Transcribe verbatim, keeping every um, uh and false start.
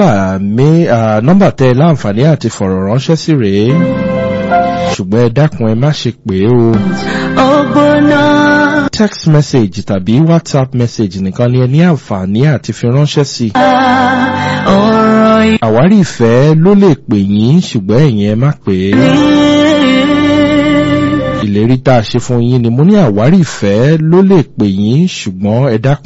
nọ́mbà mi nọ́mbà tẹ láǹfààní àti fọ̀rọ̀ ránṣẹ́ sí rèé ṣùgbọ́n ẹ dákun ẹ má ṣe pé o. Text message tàbí WhatsApp message nìkan ni ẹ ní àǹfààní àti fi ránṣẹ́ sí. Àwárí ìfẹ́ ló lè pè yín ṣùgbọ́n ẹ̀yin ẹ má pè é. Ìlérí tá a ṣe fún yín ni mo ní àwárí ìfẹ́ ló lè pè yín ṣùgbọ́n ẹ dákun